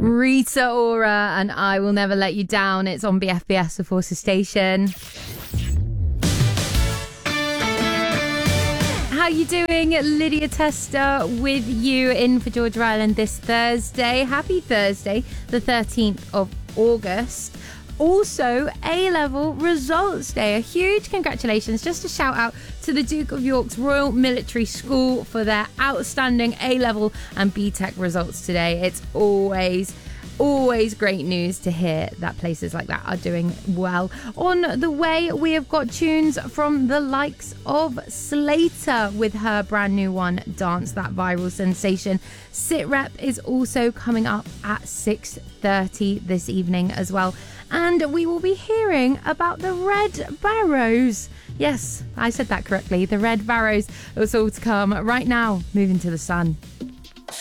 Rita Ora and I Will Never Let You Down. It's on BFBS, the Forces Station. How you doing? Lydia Tester with you in for Georgia Island this Thursday. Happy Thursday, the 13th of August. Also, A-level results day. A huge congratulations. Just a shout out to the Duke of York's Royal Military School for their outstanding A-level and BTEC results today. It's always great news to hear that places like that are doing well. On the way, we have got tunes from the likes of Slater with her brand new one, Dance, that viral sensation. SitRep is also coming up at 6:30 this evening as well. And we will be hearing about the Red Barrows. Yes, I said that correctly. The Red Barrows. It's all to come right now. Moving to the sun.